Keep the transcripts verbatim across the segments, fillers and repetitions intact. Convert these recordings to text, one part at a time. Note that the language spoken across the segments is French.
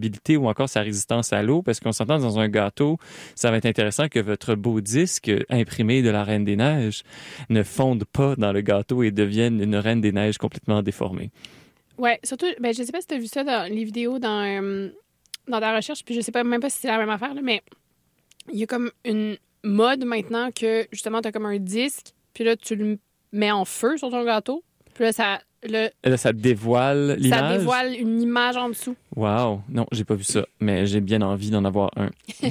stabilité ou encore sa résistance à l'eau, parce qu'on s'entend dans un gâteau, ça va être intéressant que votre beau disque imprimé de la Reine des Neiges ne fonde pas dans le gâteau et devienne une Reine des Neiges complètement déformée. Ouais, surtout, ben, je sais pas si tu as vu ça dans les vidéos dans, euh, dans ta recherche, puis je sais pas même pas si c'est la même affaire, là, mais il y a comme une mode maintenant que justement tu as comme un disque, puis là tu le mets en feu sur ton gâteau, puis là ça. Le, là, ça dévoile l'image? Ça dévoile une image en dessous. Wow! Non, j'ai pas vu ça, mais j'ai bien envie d'en avoir un.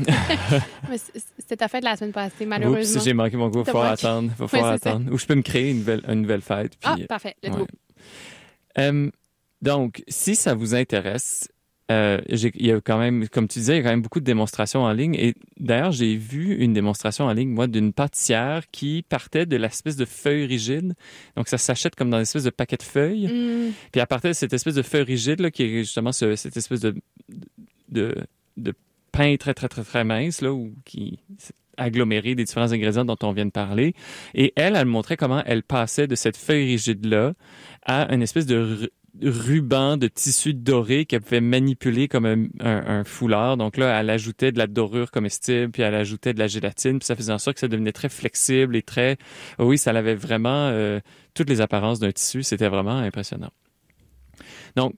C'était ta fête la semaine passée, malheureusement. Oups, j'ai manqué mon goût. Il faut attendre. Il faut oui, attendre. Ou je peux me créer une nouvelle, une nouvelle fête. Puis, ah, parfait. Let's ouais. go. Euh, donc, si ça vous intéresse, euh, j'ai, il y a quand même, comme tu disais, il y a quand même beaucoup de démonstrations en ligne. Et d'ailleurs, j'ai vu une démonstration en ligne, moi, d'une pâtissière qui partait de l'espèce de feuille rigide. Donc, ça s'achète comme dans une espèce de paquet de feuilles. Mm. Puis, à partir de cette espèce de feuille rigide, là, qui est justement ce, cette espèce de, de, de pain très, très, très, très mince, là, ou qui aggloméré des différents ingrédients dont on vient de parler. Et elle, elle montrait comment elle passait de cette feuille rigide-là à une espèce de ruban de tissu doré qu'elle pouvait manipuler comme un, un, un foulard. Donc là, elle ajoutait de la dorure comestible, puis elle ajoutait de la gélatine, puis ça faisait en sorte que ça devenait très flexible et très... Oui, ça avait vraiment euh, toutes les apparences d'un tissu. C'était vraiment impressionnant. Donc,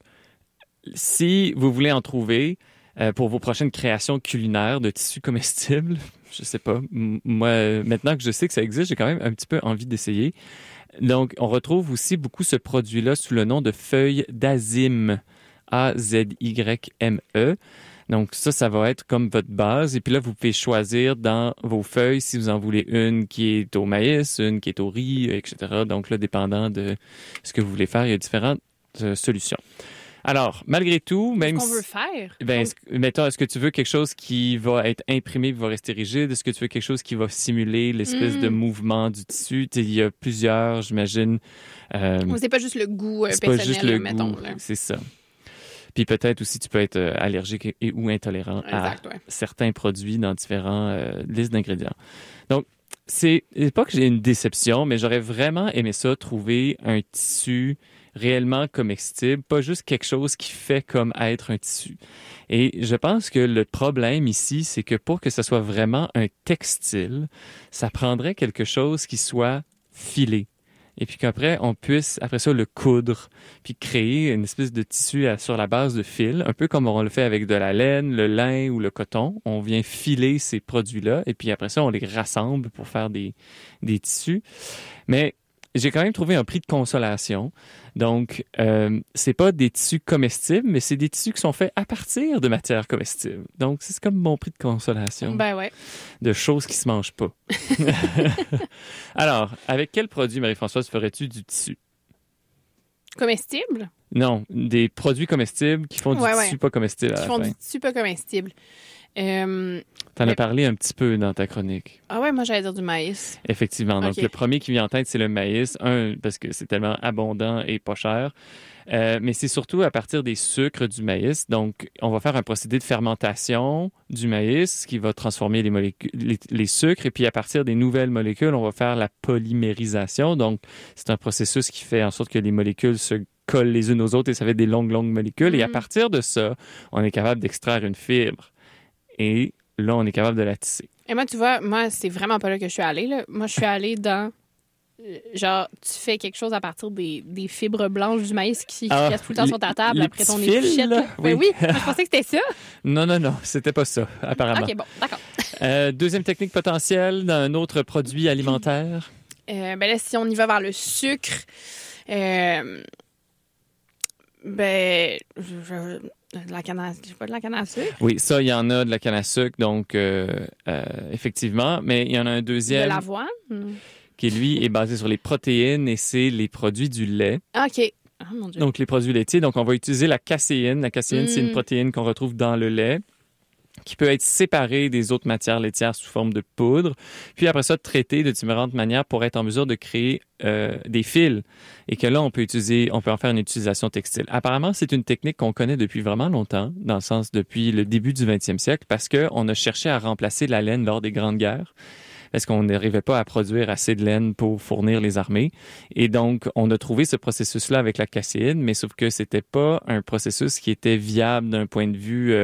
si vous voulez en trouver euh, pour vos prochaines créations culinaires de tissus comestibles, je sais pas, m- moi, maintenant que je sais que ça existe, j'ai quand même un petit peu envie d'essayer. Donc, on retrouve aussi beaucoup ce produit-là sous le nom de feuilles d'azime, A Z Y M E. Donc, ça, ça va être comme votre base. Et puis là, vous pouvez choisir dans vos feuilles si vous en voulez une qui est au maïs, une qui est au riz, et cetera. Donc là, dépendant de ce que vous voulez faire, il y a différentes euh, solutions. Alors, malgré tout, même Qu'est-ce qu'on veut faire? Ben, est-ce, mettons, est-ce que tu veux quelque chose qui va être imprimé et va rester rigide? Est-ce que tu veux quelque chose qui va simuler l'espèce mmh. de mouvement du tissu? Il y a plusieurs, j'imagine. Euh, c'est pas juste le goût euh, c'est personnel, pas juste le mettons. goût, Là. C'est ça. Puis peut-être aussi, tu peux être euh, allergique et, et ou intolérant exact, à ouais. certains produits dans différents euh, listes d'ingrédients. Donc, c'est, c'est pas que j'ai une déception, mais j'aurais vraiment aimé ça, trouver un tissu réellement comestible, pas juste quelque chose qui fait comme être un tissu. Et je pense que le problème ici, c'est que pour que ça soit vraiment un textile, ça prendrait quelque chose qui soit filé. Et puis qu'après, on puisse, après ça, le coudre, puis créer une espèce de tissu à, sur la base de fil, un peu comme on le fait avec de la laine, le lin ou le coton. On vient filer ces produits-là, et puis après ça, on les rassemble pour faire des, des tissus. Mais j'ai quand même trouvé un prix de consolation. Donc, euh, c'est pas des tissus comestibles, mais c'est des tissus qui sont faits à partir de matières comestibles. Donc, c'est comme mon prix de consolation. Ben ouais. De choses qui se mangent pas. Alors, avec quel produit, Marie-Françoise, ferais-tu du tissu? Comestible? Non, des produits comestibles qui font du ouais, tissu ouais. pas comestible à Qui la font fin. du tissu pas comestible. Euh, T'en mais... as parlé un petit peu dans ta chronique. Ah ouais, moi j'allais dire du maïs. Effectivement. Donc, okay. le premier qui vient en tête, c'est le maïs. Un, parce que c'est tellement abondant et pas cher. Euh, mais c'est surtout à partir des sucres du maïs. Donc, on va faire un procédé de fermentation du maïs qui va transformer les, molécules, les, les sucres. Et puis, à partir des nouvelles molécules, on va faire la polymérisation. Donc, c'est un processus qui fait en sorte que les molécules se collent les unes aux autres et ça fait des longues, longues molécules. Mm-hmm. Et à partir de ça, on est capable d'extraire une fibre. Et là, on est capable de la tisser. Et moi, tu vois, moi, c'est vraiment pas là que je suis allée. Là. Moi, je suis allée dans... Genre, tu fais quelque chose à partir des, des fibres blanches du maïs qui, ah, qui restent tout le temps les, sur ta table après ton fils, épluchette. là, oui. Ben oui, moi, je pensais que c'était ça. Non, non, non, c'était pas ça, apparemment. OK, bon, d'accord. Euh, deuxième technique potentielle d'un autre produit alimentaire? Euh, ben là, si on y va vers le sucre, euh, ben... Je, je, de la canne à, je sais pas, de la canne à sucre? Oui, ça, il y en a de la canne à sucre, donc euh, euh, effectivement. Mais il y en a un deuxième... De l'avoine? Qui, lui, est basé sur les protéines et c'est les produits du lait. OK. Oh, mon Dieu. Donc, les produits laitiers. Donc, on va utiliser la caséine. La caséine, mm. c'est une protéine qu'on retrouve dans le lait qui peut être séparée des autres matières laitières sous forme de poudre, puis après ça, traitée de différentes manières pour être en mesure de créer euh, des fils et que là, on peut utiliser, on peut en faire une utilisation textile. Apparemment, c'est une technique qu'on connaît depuis vraiment longtemps, dans le sens depuis le début du vingtième siècle, parce qu'on a cherché à remplacer la laine lors des grandes guerres. Parce qu'on n'arrivait pas à produire assez de laine pour fournir les armées. Et donc, on a trouvé ce processus-là avec la caséine, mais sauf que c'était pas un processus qui était viable d'un point de vue euh,